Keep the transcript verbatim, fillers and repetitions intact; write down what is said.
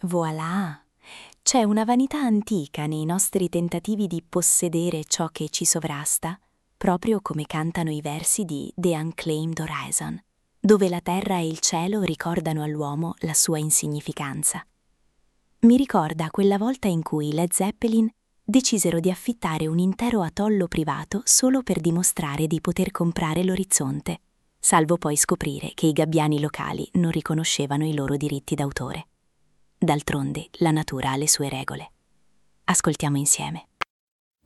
Voilà! C'è una vanità antica nei nostri tentativi di possedere ciò che ci sovrasta, proprio come cantano i versi di The Unclaimed Horizon, dove la terra e il cielo ricordano all'uomo la sua insignificanza. Mi ricorda quella volta in cui Led Zeppelin decisero di affittare un intero atollo privato solo per dimostrare di poter comprare l'orizzonte, salvo poi scoprire che i gabbiani locali non riconoscevano i loro diritti d'autore. D'altronde, la natura ha le sue regole. Ascoltiamo insieme.